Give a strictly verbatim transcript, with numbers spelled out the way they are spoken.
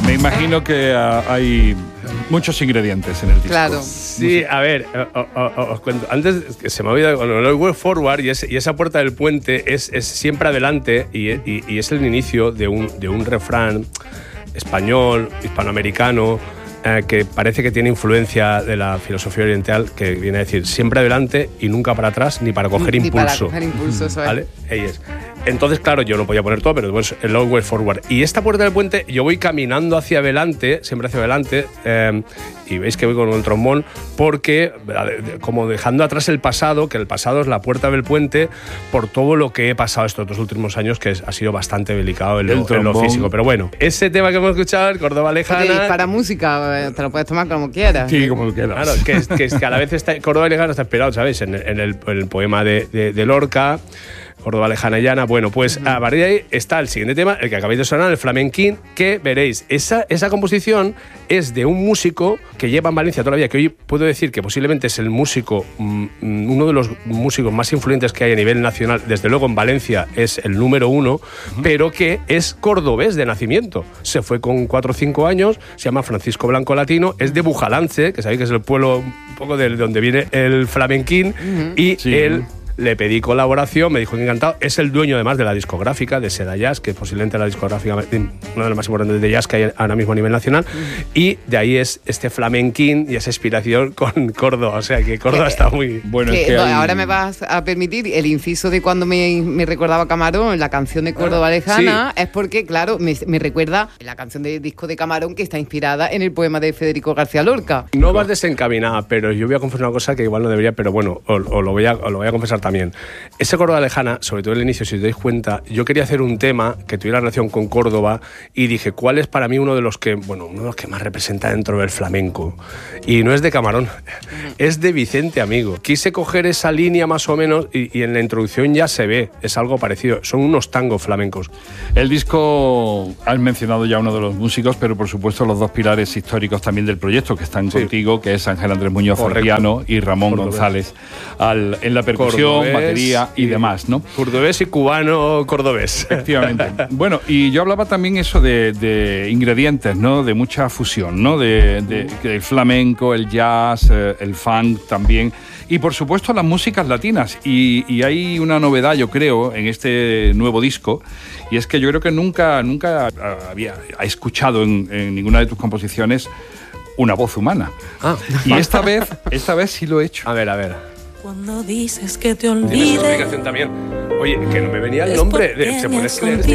Me imagino que uh, hay muchos ingredientes en el disco. Claro. Sí, a ver, os, os, os cuento. Antes que se me ha olvidado, con el Way Forward y, ese, y esa puerta del puente es, es siempre adelante y, y, y es el inicio de un, de un refrán español, hispanoamericano, eh, que parece que tiene influencia de la filosofía oriental, que viene a decir siempre adelante y nunca para atrás ni para coger Ni impulso. para coger impulso, eso es. ¿Vale? Ahí es. Entonces, claro, yo no podía poner todo, pero pues el Always Forward. Y esta puerta del puente, yo voy caminando hacia adelante, siempre hacia adelante, eh, y veis que voy con el trombón, porque, como dejando atrás el pasado, que el pasado es la puerta del puente, por todo lo que he pasado estos dos últimos años, que ha sido bastante delicado en lo, en lo físico. Pero bueno, ese tema que hemos escuchado, el Córdoba Lejana... Oye, para música, te lo puedes tomar como quieras. Sí, como quieras. Claro, que, es, que, es, que a la vez está, Córdoba Lejana está inspirado, ¿sabéis? En, en, el, en el poema de, de, de Lorca, Córdoba Lejana y Llana. Bueno, pues uh-huh. a partir de ahí está el siguiente tema, el que acabáis de sonar, el flamenquín, que veréis, esa, esa composición es de un músico que lleva en Valencia todavía, que hoy puedo decir que posiblemente es el músico, um, uno de los músicos más influyentes que hay a nivel nacional, desde luego en Valencia es el número uno, uh-huh. pero que es cordobés de nacimiento. Se fue con cuatro o cinco años, se llama Francisco Blanco Latino, es de Bujalance, que sabéis que es el pueblo un poco de donde viene el flamenquín, uh-huh. y sí. él... Le pedí colaboración, me dijo que encantado. Es el dueño además de la discográfica de Seda Jazz, que es posiblemente la discográfica, una de las más importantes de jazz que hay ahora mismo a nivel nacional. Mm. Y de ahí es este flamenquín y esa inspiración con Córdoba. O sea que Córdoba que, está muy... Bueno, que, es que hay... Ahora me vas a permitir el inciso de cuando me, me recordaba Camarón, la canción de Córdoba Lejana, sí. es porque, claro, me, me recuerda la canción de disco de Camarón que está inspirada en el poema de Federico García Lorca. No vas desencaminada, pero yo voy a confesar una cosa que igual no debería, pero bueno, o, o, lo, voy a, o lo voy a confesar también. Ese Córdoba Lejana, sobre todo el inicio, si os dais cuenta, yo quería hacer un tema que tuviera relación con Córdoba y dije, ¿cuál es para mí uno de los que, bueno, uno de los que más representa dentro del flamenco? Y no es de Camarón, es de Vicente Amigo. Quise coger esa línea más o menos y, y en la introducción ya se ve, es algo parecido, son unos tangos flamencos. El disco, has mencionado ya uno de los músicos, pero por supuesto los dos pilares históricos también del proyecto que están sí. contigo, que es Ángel Andrés Muñoz al piano y Ramón Cordobés. González al, en la percusión, Cordobés. batería y demás, ¿no? Cordobés y cubano cordobés. Efectivamente. Bueno, y yo hablaba también eso de, de ingredientes, ¿no? De mucha fusión, ¿no? De, de, de el flamenco, el jazz, el funk también. Y por supuesto las músicas latinas. Y, y hay una novedad, yo creo, en este nuevo disco, y es que yo creo que nunca, nunca había escuchado en, en ninguna de tus composiciones una voz humana. Ah. Y esta vez, esta vez sí lo he hecho. A ver, a ver. Cuando dices que te olvides. Tienes una explicación también. Oye, que no me venía el nombre. De, ¿se puede leer este